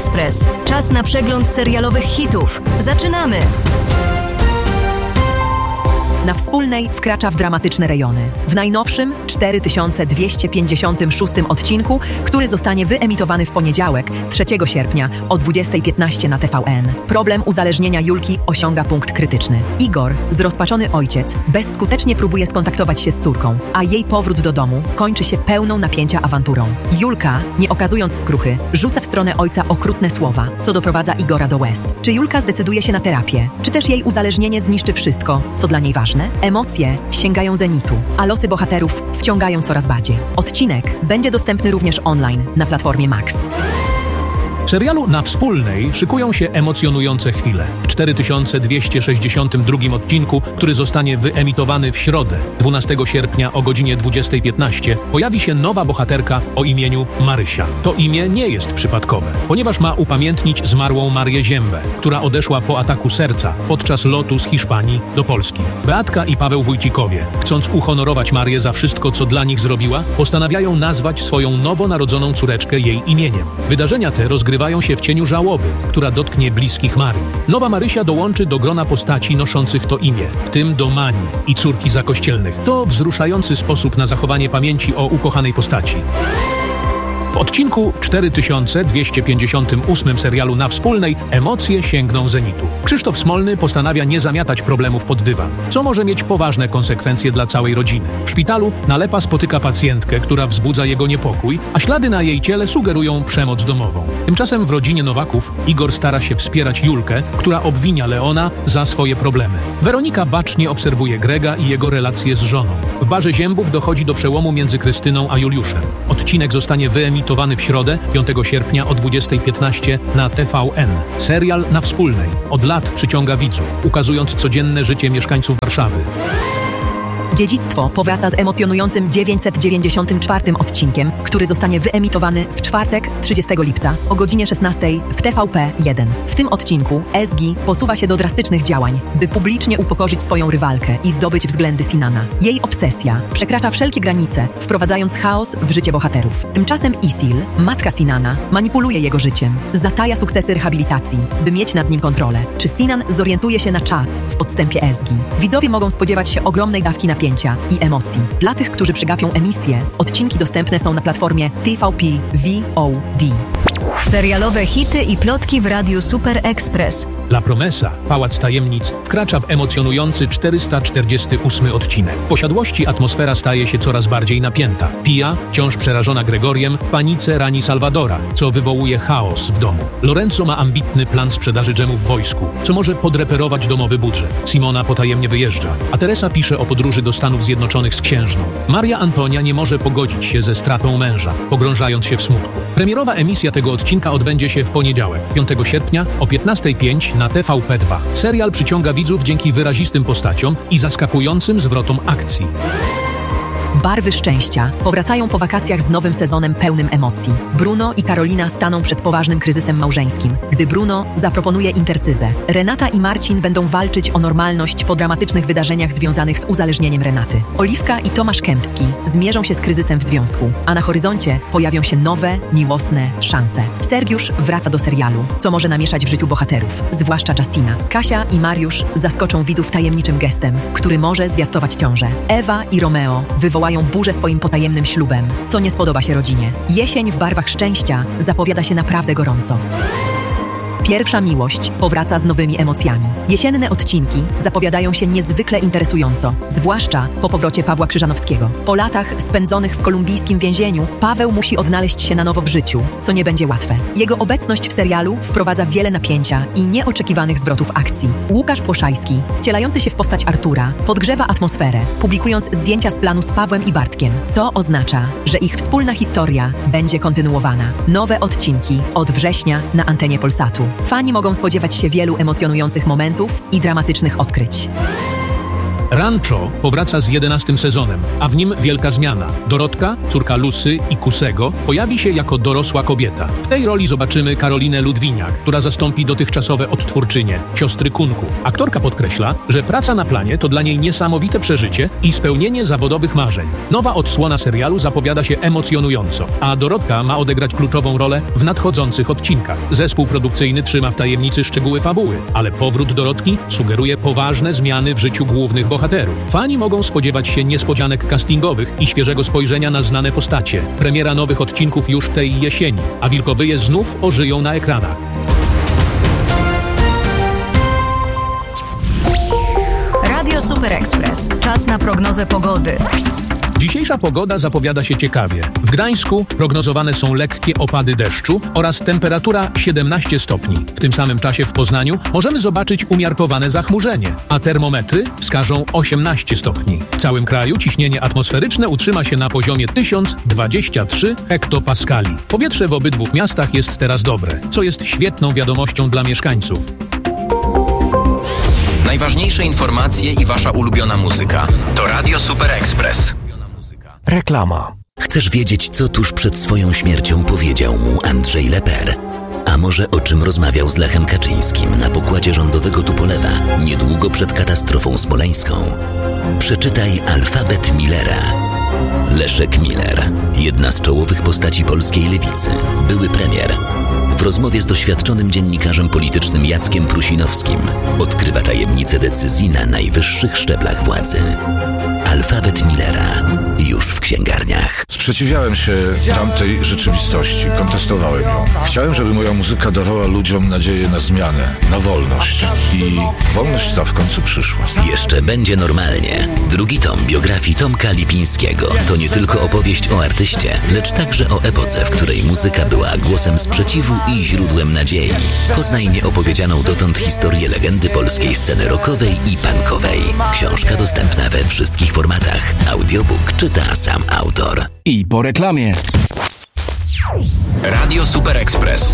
Express. Czas na przegląd serialowych hitów. Zaczynamy! Na Wspólnej wkracza w dramatyczne rejony. W najnowszym 4256 odcinku, który zostanie wyemitowany w poniedziałek, 3 sierpnia o 20:15 na TVN. Problem uzależnienia Julki osiąga punkt krytyczny. Igor, zrozpaczony ojciec, bezskutecznie próbuje skontaktować się z córką, a jej powrót do domu kończy się pełną napięcia awanturą. Julka, nie okazując skruchy, rzuca w stronę ojca okrutne słowa, co doprowadza Igora do łez. Czy Julka zdecyduje się na terapię? Czy też jej uzależnienie zniszczy wszystko, co dla niej ważne? Emocje sięgają zenitu, a losy bohaterów wciągają coraz bardziej. Odcinek będzie dostępny również online na platformie Max. W serialu Na Wspólnej szykują się emocjonujące chwile. W 4262 odcinku, który zostanie wyemitowany w środę, 12 sierpnia o godzinie 20:15, pojawi się nowa bohaterka o imieniu Marysia. To imię nie jest przypadkowe, ponieważ ma upamiętnić zmarłą Marię Ziębę, która odeszła po ataku serca podczas lotu z Hiszpanii do Polski. Beatka i Paweł Wójcikowie, chcąc uhonorować Marię za wszystko, co dla nich zrobiła, postanawiają nazwać swoją nowonarodzoną córeczkę jej imieniem. Wydarzenia te rozgrywają się w cieniu żałoby, która dotknie bliskich Marii. Nowa Marysia dołączy do grona postaci noszących to imię, w tym do Mani i córki zakościelnych. To wzruszający sposób na zachowanie pamięci o ukochanej postaci. W odcinku 4258 serialu Na Wspólnej emocje sięgną zenitu. Krzysztof Smolny postanawia nie zamiatać problemów pod dywan, co może mieć poważne konsekwencje dla całej rodziny. W szpitalu Nalepa spotyka pacjentkę, która wzbudza jego niepokój, a ślady na jej ciele sugerują przemoc domową. Tymczasem w rodzinie Nowaków Igor stara się wspierać Julkę, która obwinia Leona za swoje problemy. Weronika bacznie obserwuje Grega i jego relacje z żoną. W barze Ziębów dochodzi do przełomu między Krystyną a Juliuszem. Odcinek zostanie wyemitowany w środę, 5 sierpnia o 20:15 na TVN. Serial Na Wspólnej od lat przyciąga widzów, ukazując codzienne życie mieszkańców Warszawy. Dziedzictwo powraca z emocjonującym 994 odcinkiem, który zostanie wyemitowany w czwartek, 30 lipca o godzinie 16 w TVP1. W tym odcinku Ezgi posuwa się do drastycznych działań, by publicznie upokorzyć swoją rywalkę i zdobyć względy Sinana. Jej obsesja przekracza wszelkie granice, wprowadzając chaos w życie bohaterów. Tymczasem Isil, matka Sinana, manipuluje jego życiem, zataja sukcesy rehabilitacji, by mieć nad nim kontrolę. Czy Sinan zorientuje się na czas w podstępie Ezgi? Widzowie mogą spodziewać się ogromnej dawki napięcia i emocji. Dla tych, którzy przegapią emisję, odcinki dostępne są na platformie TVP VOD. Serialowe hity i plotki w Radiu Super Express. La Promesa, Pałac Tajemnic, wkracza w emocjonujący 448 odcinek. W posiadłości atmosfera staje się coraz bardziej napięta. Pia, wciąż przerażona Gregoriem, w panice rani Salvadora, co wywołuje chaos w domu. Lorenzo ma ambitny plan sprzedaży dżemów w wojsku, co może podreperować domowy budżet. Simona potajemnie wyjeżdża, a Teresa pisze o podróży do Stanów Zjednoczonych z księżną. Maria Antonia nie może pogodzić się ze stratą męża, pogrążając się w smutku. Premierowa emisja tego odcinka odbędzie się w poniedziałek, 5 sierpnia o 15:05 na TVP2. Serial przyciąga widzów dzięki wyrazistym postaciom i zaskakującym zwrotom akcji. Barwy szczęścia powracają po wakacjach z nowym sezonem pełnym emocji. Bruno i Karolina staną przed poważnym kryzysem małżeńskim, gdy Bruno zaproponuje intercyzę. Renata i Marcin będą walczyć o normalność po dramatycznych wydarzeniach związanych z uzależnieniem Renaty. Oliwka i Tomasz Kępski zmierzą się z kryzysem w związku, a na horyzoncie pojawią się nowe, miłosne szanse. Sergiusz wraca do serialu, co może namieszać w życiu bohaterów, zwłaszcza Justina. Kasia i Mariusz zaskoczą widzów tajemniczym gestem, który może zwiastować ciążę. Ewa i Romeo wywołają burzę swoim potajemnym ślubem, co nie spodoba się rodzinie. Jesień w barwach szczęścia zapowiada się naprawdę gorąco. Pierwsza miłość powraca z nowymi emocjami. Jesienne odcinki zapowiadają się niezwykle interesująco, zwłaszcza po powrocie Pawła Krzyżanowskiego. Po latach spędzonych w kolumbijskim więzieniu, Paweł musi odnaleźć się na nowo w życiu, co nie będzie łatwe. Jego obecność w serialu wprowadza wiele napięcia i nieoczekiwanych zwrotów akcji. Łukasz Płoszajski, wcielający się w postać Artura, podgrzewa atmosferę, publikując zdjęcia z planu z Pawłem i Bartkiem. To oznacza, że ich wspólna historia będzie kontynuowana. Nowe odcinki od września na antenie Polsatu. Fani mogą spodziewać się wielu emocjonujących momentów i dramatycznych odkryć. Rancho powraca z 11. sezonem, a w nim wielka zmiana. Dorotka, córka Lusy i Kusego, pojawi się jako dorosła kobieta. W tej roli zobaczymy Karolinę Ludwiniak, która zastąpi dotychczasowe odtwórczynie, siostry Kunków. Aktorka podkreśla, że praca na planie to dla niej niesamowite przeżycie i spełnienie zawodowych marzeń. Nowa odsłona serialu zapowiada się emocjonująco, a Dorotka ma odegrać kluczową rolę w nadchodzących odcinkach. Zespół produkcyjny trzyma w tajemnicy szczegóły fabuły, ale powrót Dorotki sugeruje poważne zmiany w życiu głównych bohaterów. Fani mogą spodziewać się niespodzianek castingowych i świeżego spojrzenia na znane postacie. Premiera nowych odcinków już tej jesieni, a wilkowyje znów ożyją na ekranach. Radio Super Express. Czas na prognozę pogody. Dzisiejsza pogoda zapowiada się ciekawie. W Gdańsku prognozowane są lekkie opady deszczu oraz temperatura 17 stopni. W tym samym czasie w Poznaniu możemy zobaczyć umiarkowane zachmurzenie, a termometry wskażą 18 stopni. W całym kraju ciśnienie atmosferyczne utrzyma się na poziomie 1023 hektopaskali. Powietrze w obydwu miastach jest teraz dobre, co jest świetną wiadomością dla mieszkańców. Najważniejsze informacje i wasza ulubiona muzyka to Radio Super Express. Reklama. Chcesz wiedzieć, co tuż przed swoją śmiercią powiedział mu Andrzej Leper? A może o czym rozmawiał z Lechem Kaczyńskim na pokładzie rządowego Tupolewa niedługo przed katastrofą smoleńską? Przeczytaj Alfabet Millera. Leszek Miller, jedna z czołowych postaci polskiej lewicy, były premier. W rozmowie z doświadczonym dziennikarzem politycznym Jackiem Prusinowskim odkrywa tajemnice decyzji na najwyższych szczeblach władzy. Alfabet Millera. Już w księgarniach. Sprzeciwiałem się tamtej rzeczywistości. Kontestowałem ją. Chciałem, żeby moja muzyka dawała ludziom nadzieję na zmianę, na wolność. I wolność ta w końcu przyszła. Jeszcze będzie normalnie. Drugi tom biografii Tomka Lipińskiego to nie tylko opowieść o artyście, lecz także o epoce, w której muzyka była głosem sprzeciwu i źródłem nadziei. Poznaj nieopowiedzianą dotąd historię legendy polskiej sceny rockowej i punkowej. Książka dostępna we wszystkich formatach. Audiobook czyta sam autor. I po reklamie. Radio Super Express.